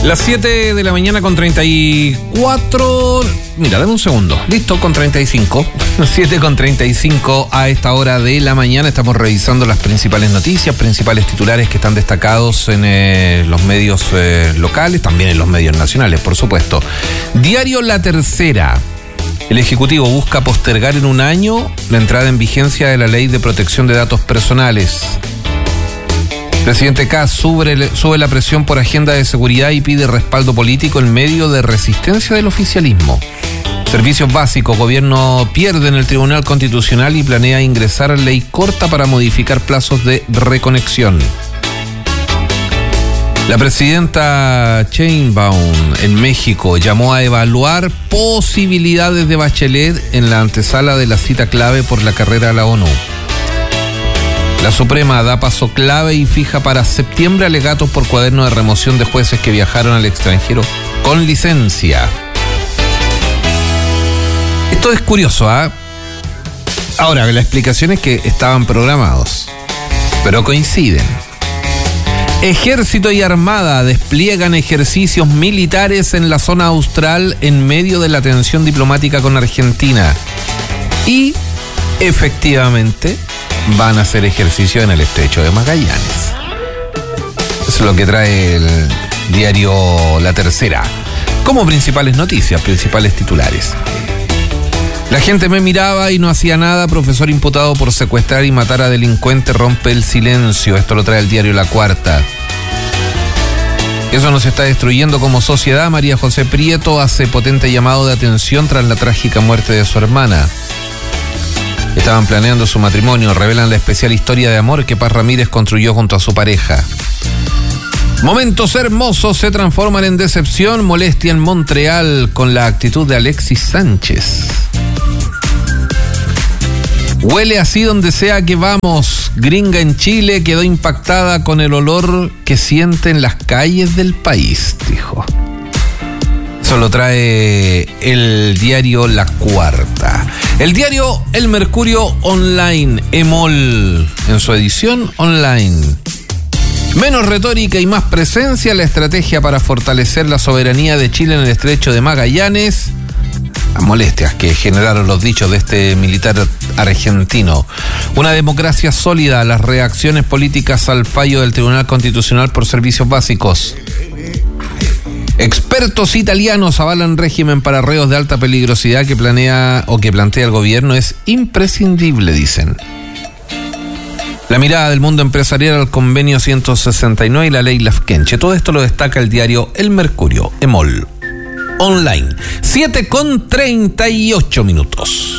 Las 7 de la mañana con 34. Mira, dame un segundo. Listo, con 35. 7 con 35 a esta hora de la mañana. Estamos revisando las principales noticias, principales titulares que están destacados en los medios locales, también en los medios nacionales, por supuesto. Diario La Tercera. El Ejecutivo busca postergar en un año la entrada en vigencia de la Ley de Protección de Datos Personales. Presidente Kast sube la presión por agenda de seguridad y pide respaldo político en medio de resistencia del oficialismo. Servicios básicos, gobierno pierde en el Tribunal Constitucional y planea ingresar ley corta para modificar plazos de reconexión. La presidenta Sheinbaum en México llamó a evaluar posibilidades de Bachelet en la antesala de la cita clave por la carrera a la ONU. La Suprema da paso clave y fija para septiembre alegatos por cuaderno de remoción de jueces que viajaron al extranjero con licencia. Esto es curioso, ¿ah? Ahora, la explicación es que estaban programados, pero coinciden. Ejército y Armada despliegan ejercicios militares en la zona austral en medio de la tensión diplomática con Argentina. Y, efectivamente, van a hacer ejercicio en el estrecho de Magallanes. Eso es lo que trae el diario La Tercera. Como principales noticias, principales titulares. La gente me miraba y no hacía nada. Profesor imputado por secuestrar y matar a delincuente rompe el silencio. Esto lo trae el diario La Cuarta. Eso nos está destruyendo como sociedad. María José Prieto hace potente llamado de atención tras la trágica muerte de su hermana. Estaban planeando su matrimonio, revelan la especial historia de amor que Paz Ramírez construyó junto a su pareja. Momentos hermosos se transforman en decepción, molestia en Montreal con la actitud de Alexis Sánchez. Huele así donde sea que vamos. Gringa en Chile quedó impactada con el olor que siente en las calles del país, dijo. Eso lo trae el diario La Cuarta. El diario El Mercurio Online, EMOL, en su edición online. Menos retórica y más presencia, la estrategia para fortalecer la soberanía de Chile en el estrecho de Magallanes. Las molestias que generaron los dichos de este militar argentino. Una democracia sólida, las reacciones políticas al fallo del Tribunal Constitucional por servicios básicos. Expertos italianos avalan régimen para reos de alta peligrosidad que plantea el gobierno es imprescindible, dicen. La mirada del mundo empresarial al convenio 169 y la ley Lafkenche. Todo esto lo destaca el diario El Mercurio, EMOL, online. 7 con 38 minutos.